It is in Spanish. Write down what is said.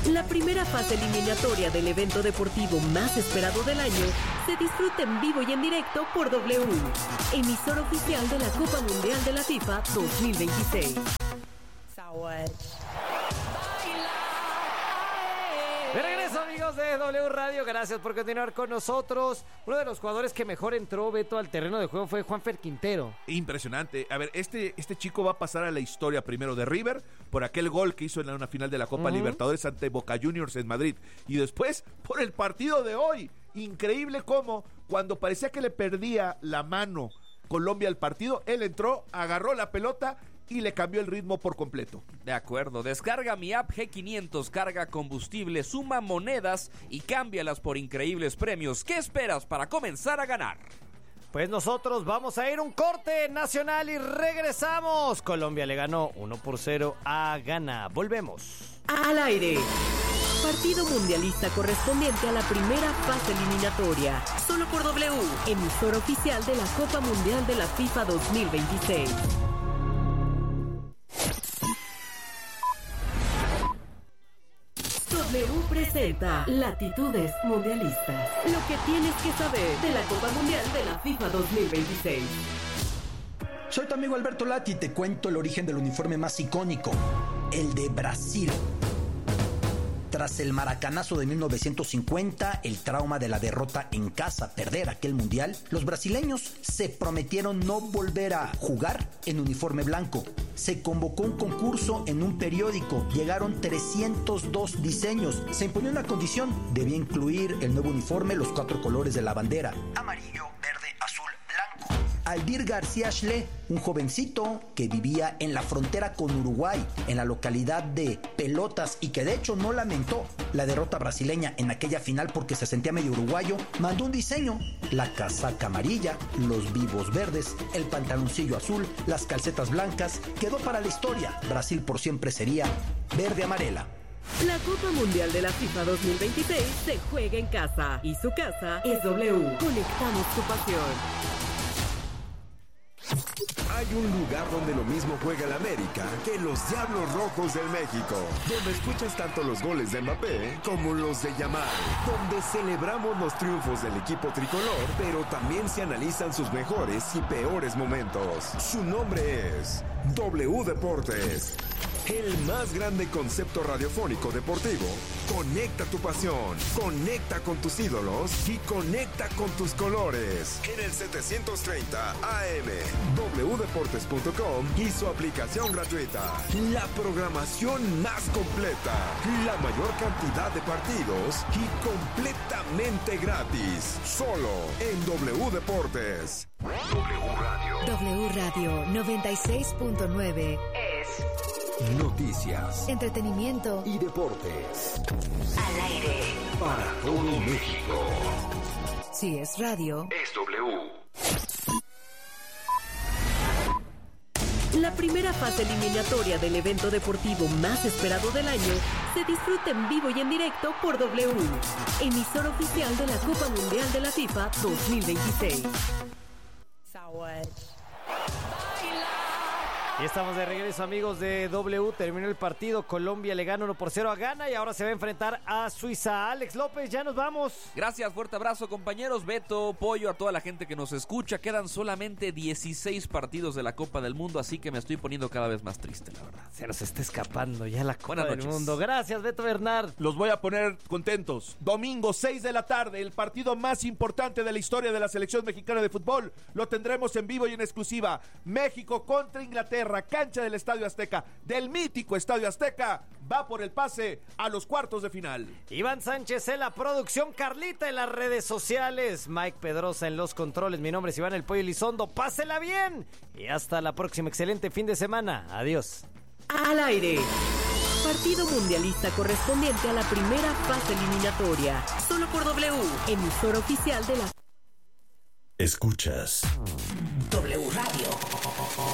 La primera fase eliminatoria del evento deportivo más esperado del año se disfruta en vivo y en directo por W, emisor oficial de la Copa Mundial de la FIFA 2026. De regreso, amigos de W Radio, gracias por continuar con nosotros. Uno de los jugadores que mejor entró, Beto, al terreno de juego fue Juanfer Quintero. Impresionante. A ver, este chico va a pasar a la historia primero de River por aquel gol que hizo en una final de la Copa Libertadores ante Boca Juniors en Madrid. Y después por el partido de hoy. Increíble cómo cuando parecía que le perdía la mano Colombia al partido, él entró, agarró la pelota y le cambió el ritmo por completo. De acuerdo, descarga mi app G500, carga combustible, suma monedas y cámbialas por increíbles premios. ¿Qué esperas para comenzar a ganar? Pues nosotros vamos a ir a un corte nacional y regresamos. Colombia le ganó 1-0 a Ghana. Volvemos. Al aire. Partido mundialista correspondiente a la primera fase eliminatoria. Solo por W, emisor oficial de la Copa Mundial de la FIFA 2026. W presenta Latitudes Mundialistas. Lo que tienes que saber de la Copa Mundial de la FIFA 2026. Soy tu amigo Alberto Lati y te cuento el origen del uniforme más icónico, el de Brasil. Tras el maracanazo de 1950, el trauma de la derrota en casa, perder aquel mundial, los brasileños se prometieron no volver a jugar en uniforme blanco. Se convocó un concurso en un periódico, llegaron 302 diseños. Se imponía una condición, debía incluir el nuevo uniforme, los 4 colores de la bandera: amarillo, verde, azul, blanco. Aldir García Schle, un jovencito que vivía en la frontera con Uruguay, en la localidad de Pelotas, y que de hecho no lamentó la derrota brasileña en aquella final porque se sentía medio uruguayo, mandó un diseño: la casaca amarilla, los vivos verdes, el pantaloncillo azul, las calcetas blancas. Quedó para la historia. Brasil por siempre sería verde amarela. La Copa Mundial de la FIFA 2026 se juega en casa y su casa es W. Conectamos tu pasión. Hay un lugar donde lo mismo juega el América que los Diablos Rojos del México, donde escuchas tanto los goles de Mbappé como los de Yamal, donde celebramos los triunfos del equipo tricolor, pero también se analizan sus mejores y peores momentos. Su nombre es W Deportes, el más grande concepto radiofónico deportivo. Conecta tu pasión, conecta con tus ídolos y conecta con tus colores. En el 730 AM, wdeportes.com y su aplicación gratuita. La programación más completa, la mayor cantidad de partidos y completamente gratis. Solo en W Deportes. W Radio 96.9 es noticias, entretenimiento y deportes. Al aire. Para todo México. Si es radio, Es W. La primera fase eliminatoria del evento deportivo más esperado del año se disfruta en vivo y en directo por W, emisor oficial de la Copa Mundial de la FIFA 2026. Y estamos de regreso, amigos de W. Terminó el partido, Colombia le gana 1-0 a Ghana y ahora se va a enfrentar a Suiza. Alex López, ya nos vamos. Gracias, fuerte abrazo, compañeros. Beto, Pollo, a toda la gente que nos escucha. Quedan solamente 16 partidos de la Copa del Mundo, así que me estoy poniendo cada vez más triste, la verdad. Se nos está escapando ya la Copa Buenas del noches. Mundo. Gracias, Beto Bernard. Los voy a poner contentos. Domingo 6 de la tarde, el partido más importante de la historia de la selección mexicana de fútbol. Lo tendremos en vivo y en exclusiva. México contra Inglaterra, cancha del Estadio Azteca, del mítico Estadio Azteca. Va por el pase a los cuartos de final. Iván Sánchez en la producción, Carlita en las redes sociales, Mike Pedrosa en los controles. Mi nombre es Iván El Pollo Elizondo. Pásela bien y hasta la próxima. Excelente fin de semana. Adiós. Al aire. Partido mundialista correspondiente a la primera fase eliminatoria. Solo por W, emisor oficial de la... Escuchas W Radio.